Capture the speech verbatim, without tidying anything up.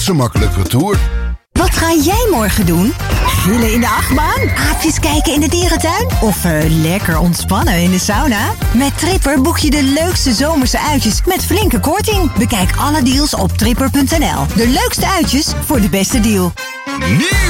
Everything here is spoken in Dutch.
Zo makkelijk retour. Wat ga jij morgen doen? Grillen in de achtbaan? Aapjes kijken in de dierentuin? Of uh, lekker ontspannen in de sauna? Met Tripper boek je de leukste zomerse uitjes met flinke korting. Bekijk alle deals op tripper punt n l. De leukste uitjes voor de beste deal. Nieuw!